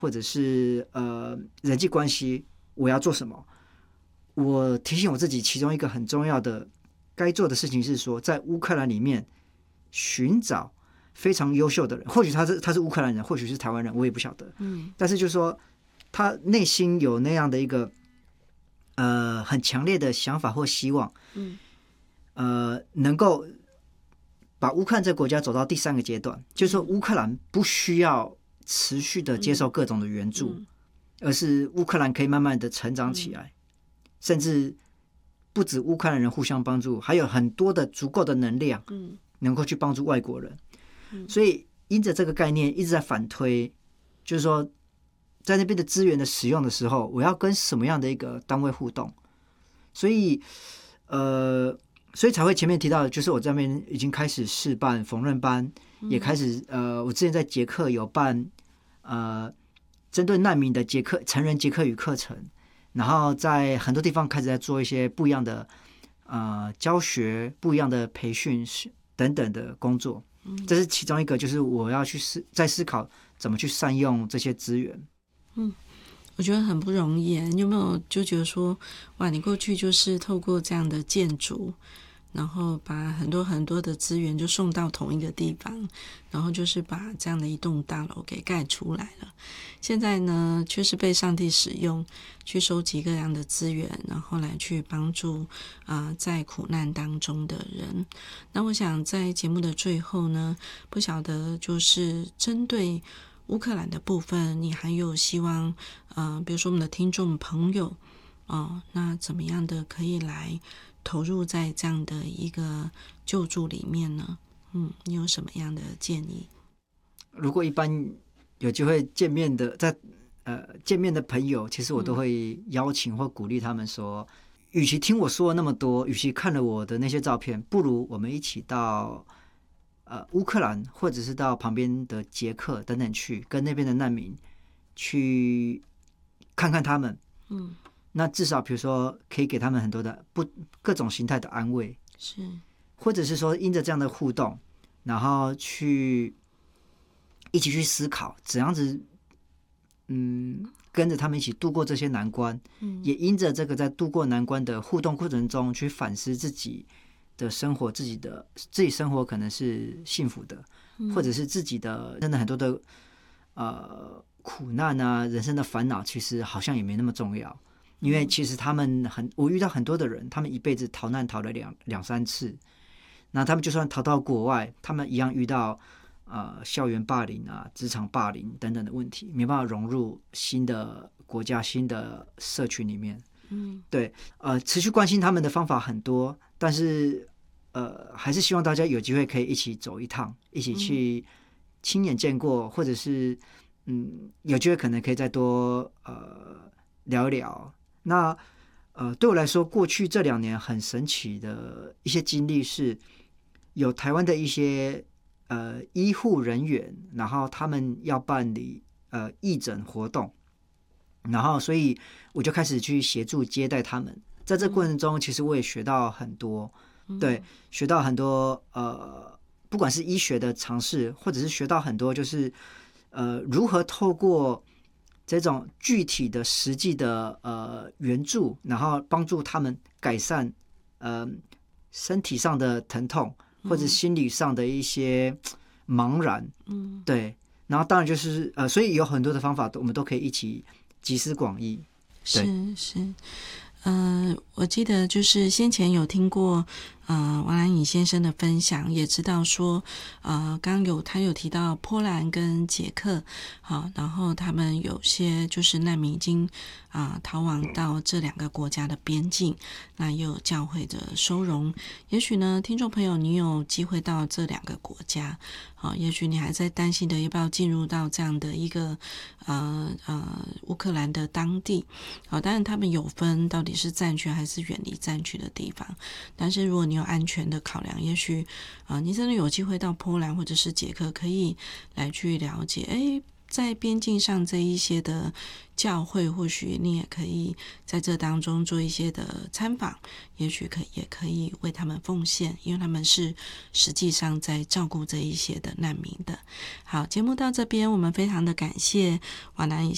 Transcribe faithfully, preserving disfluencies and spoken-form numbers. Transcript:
或者是呃人际关系，我要做什么？我提醒我自己，其中一个很重要的该做的事情是说，在乌克兰里面寻找非常优秀的人，或许他是他是乌克兰人，或许是台湾人，我也不晓得。 嗯， 但是就是说，他内心有那样的一个呃很强烈的想法或希望， 嗯， 呃，能够把乌克兰这个国家走到第三个阶段，就是说乌克兰不需要持续的接受各种的援助， 嗯、 而是乌克兰可以慢慢的成长起来，嗯、甚至不止乌克兰人互相帮助，还有很多的足够的能量，嗯，能够去帮助外国人。嗯、所以因着这个概念一直在反推，就是说在那边的资源的使用的时候，我要跟什么样的一个单位互动？所以，呃。所以才会前面提到的，就是我这边已经开始试办缝纫班，嗯、也开始呃，我之前在捷克有办呃针对难民的捷克成人捷克语课程，然后在很多地方开始在做一些不一样的呃教学、不一样的培训等等的工作。嗯、这是其中一个，就是我要去思在思考怎么去善用这些资源。 嗯。我觉得很不容易，你有没有就觉得说，哇，你过去就是透过这样的建筑，然后把很多很多的资源就送到同一个地方，然后就是把这样的一栋大楼给盖出来了。现在呢，却是被上帝使用，去收集各样的资源，然后来去帮助啊、呃、在苦难当中的人。那我想在节目的最后呢，不晓得就是针对乌克兰的部分，你还有希望呃，比如说我们的听众朋友啊、呃，那怎么样的可以来投入在这样的一个救助里面呢？嗯，你有什么样的建议？ 如果一般有机会见面的，在呃见面的朋友，其实我都会邀请或鼓励他们说，与其听我说了那么多，与其看了我的那些照片，不如我们一起到呃乌克兰，或者是到旁边的捷克等等去，跟那边的难民去看看他们。嗯，那至少比如说可以给他们很多的不各种形态的安慰， 是， 或者是说因着这样的互动，然后去一起去思考怎样子，嗯，跟着他们一起度过这些难关，嗯，也因着这个在度过难关的互动过程中，去反思自己的生活，自己的自己生活可能是幸福的，嗯、或者是自己的真的很多的呃苦难啊，人生的烦恼，其实好像也没那么重要，因为其实他们很，我遇到很多的人，他们一辈子逃难逃了两两三次，那他们就算逃到国外，他们一样遇到。呃，校园霸凌啊，职场霸凌等等的问题，没办法融入新的国家、新的社群里面。嗯，对，呃，持续关心他们的方法很多，但是呃，还是希望大家有机会可以一起走一趟，一起去亲眼见过，或者是嗯，有机会可能可以再多呃聊一聊。那呃，对我来说，过去这两年很神奇的一些经历是，有台湾的一些。呃，医护人员，然后他们要办理呃义诊活动，然后所以我就开始去协助接待他们。在这过程中，其实我也学到很多，嗯、对，学到很多呃，不管是医学的常识，或者是学到很多就是呃如何透过这种具体的、实际的呃援助，然后帮助他们改善呃身体上的疼痛。或者心理上的一些茫然，嗯，对，然后当然就是呃，所以有很多的方法，我们都可以一起集思广益。 是是，呃，我记得就是先前有听过呃王兰颖先生的分享，也知道说呃刚刚有他有提到波兰跟捷克，好，然后他们有些就是难民已经啊、呃、逃亡到这两个国家的边境，那也有教会的收容。也许呢，听众朋友你有机会到这两个国家，好，也许你还在担心的要不要进入到这样的一个呃呃乌克兰的当地，好，当然他们有分到底是战区还是远离战区的地方，但是如果你有安全的考量，也许啊、呃、你真的有机会到波兰或者是捷克，可以来去了解，诶在边境上这一些的教会，或许你也可以在这当中做一些的参访，也许可也可以为他们奉献，因为他们是实际上在照顾这一些的难民的。好，节目到这边，我们非常的感谢王兰颖